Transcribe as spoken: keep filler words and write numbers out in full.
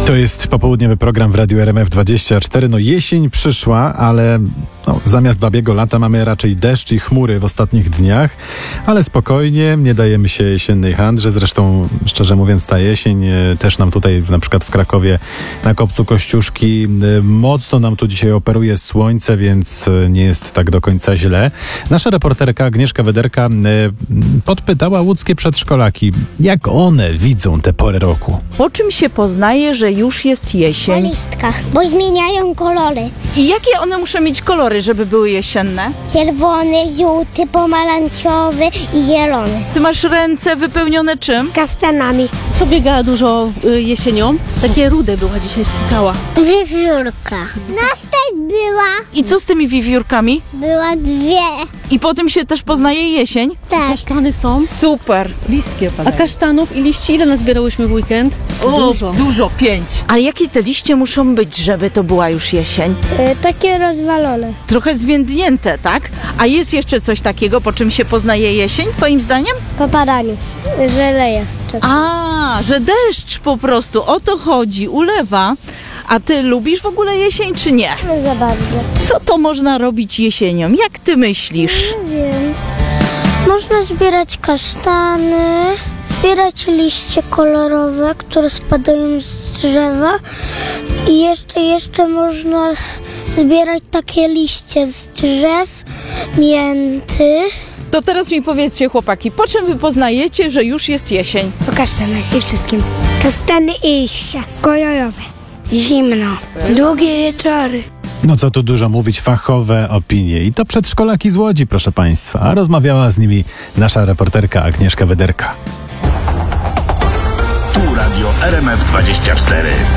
To jest popołudniowy program w Radiu R M F dwadzieścia cztery. No jesień przyszła, ale no, zamiast babiego lata mamy raczej deszcz i chmury w ostatnich dniach. Ale spokojnie, nie dajemy się jesiennej handrze. Zresztą, szczerze mówiąc, ta jesień e, też nam tutaj, na przykład w Krakowie, na Kopcu Kościuszki, e, mocno nam tu dzisiaj operuje słońce, więc e, nie jest tak do końca źle. Nasza reporterka Agnieszka Wederka e, podpytała łódzkie przedszkolaki, jak one widzą tę porę roku. Po czym się poznaje, że już jest Po jesień? listkach, bo zmieniają kolory. I jakie one muszą mieć kolory, żeby były jesienne? Czerwony, żółty, pomarańczowy i zielony. Ty masz ręce wypełnione czym? Kastanami. To biegała dużo y, jesienią. Takie rude była dzisiaj, skakała. Wiewiórka. Nas też była. I co z tymi wiewiórkami? Była dwie. I po tym się też poznaje jesień? Tak. Kasztany są. Super. Listki A kasztanów i liści ile nazbierałyśmy w weekend? Dużo. Dużo, pięć. A jakie te liście muszą być, żeby to była już jesień? Y, takie rozwalone. Trochę zwiędnięte, tak? A jest jeszcze coś takiego, po czym się poznaje jesień, twoim zdaniem? Po padaniu. Że leje. Czasem. A, że deszcz po prostu, o to chodzi, ulewa. A ty lubisz w ogóle jesień, czy nie? Nie za bardzo. Co to można robić jesienią? Jak ty myślisz? Nie wiem. Można zbierać kasztany, zbierać liście kolorowe, które spadają z drzewa i jeszcze, jeszcze można zbierać takie liście z drzew, mięty. To teraz mi powiedzcie, chłopaki, po czym wy poznajecie, że już jest jesień? Po kasztanach i wszystkim. Kasztany i liście kolorowe. Zimno. Długie wieczory. No co tu dużo mówić, fachowe opinie. I to przedszkolaki z Łodzi, proszę Państwa. A rozmawiała z nimi nasza reporterka Agnieszka Wederka. Tu Radio R M F dwadzieścia cztery.